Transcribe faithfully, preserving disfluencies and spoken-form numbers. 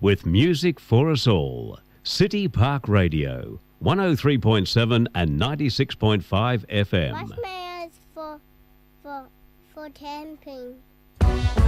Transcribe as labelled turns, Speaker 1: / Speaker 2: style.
Speaker 1: with music for us all. City Park Radio, one oh three point seven and ninety-six point five F M.
Speaker 2: Marshmallows for, for, for camping.